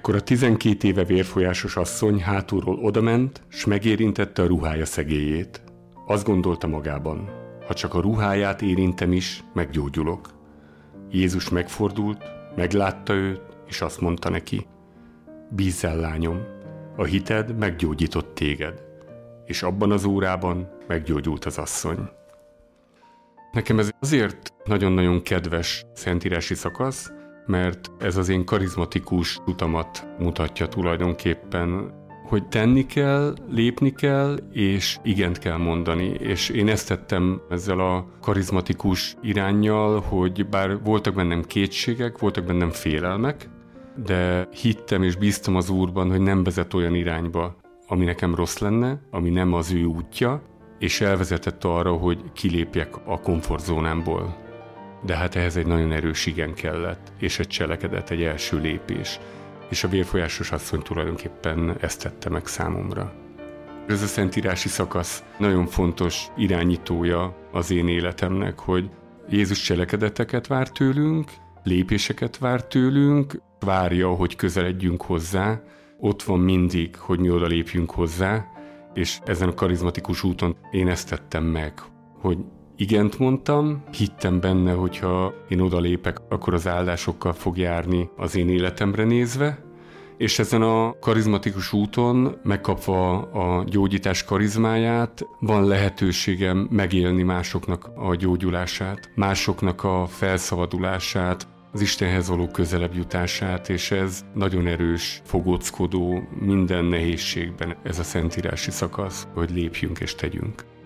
Ekkor a 12 éve vérfolyásos asszony hátulról odament, s megérintette a ruhája szegélyét. Azt gondolta magában, ha csak a ruháját érintem is, meggyógyulok. Jézus megfordult, meglátta őt, és azt mondta neki: bízzál, lányom, a hited meggyógyított téged. És abban az órában meggyógyult az asszony. Nekem ez azért nagyon-nagyon kedves szentírási szakasz, mert ez az én karizmatikus utamat mutatja tulajdonképpen, hogy tenni kell, lépni kell, és igent kell mondani. És én ezt tettem ezzel a karizmatikus iránnyal, hogy bár voltak bennem kétségek, voltak bennem félelmek, de hittem és bíztam az Úrban, hogy nem vezet olyan irányba, ami nekem rossz lenne, ami nem az ő útja, és elvezetett arra, hogy kilépjek a komfortzónámból. De hát ehhez egy nagyon erős igen kellett, és egy cselekedet, egy első lépés. És a vérfolyásos asszony tulajdonképpen ezt tette meg számomra. Ez a szentírási szakasz nagyon fontos irányítója az én életemnek, hogy Jézus cselekedeteket vár tőlünk, lépéseket vár tőlünk, várja, hogy közeledjünk hozzá, ott van mindig, hogy mi oda lépjünk hozzá, és ezen a karizmatikus úton én ezt tettem meg, hogy igent mondtam, hittem benne, hogyha én odalépek, akkor az áldásokkal fog járni az én életemre nézve, és ezen a karizmatikus úton, megkapva a gyógyítás karizmáját, van lehetőségem megélni másoknak a gyógyulását, másoknak a felszabadulását, az Istenhez való közelebb jutását, és ez nagyon erős, fogóckodó minden nehézségben ez a szentírási szakasz, hogy lépjünk és tegyünk.